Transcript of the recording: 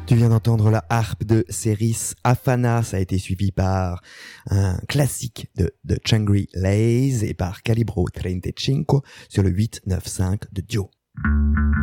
Tu viens d'entendre la harpe de Ceris Afana, ça a été suivi par un classique de Changri Lays et par Calibro 35 sur le 895 de Dio.